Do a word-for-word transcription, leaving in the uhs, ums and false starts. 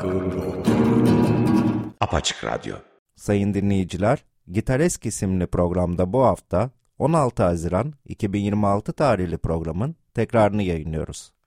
Apaçık Radyo. Sayın dinleyiciler, Gitaresk isimli programda bu hafta on altı Haziran iki bin yirmi altı tarihli programın tekrarını yayınlıyoruz.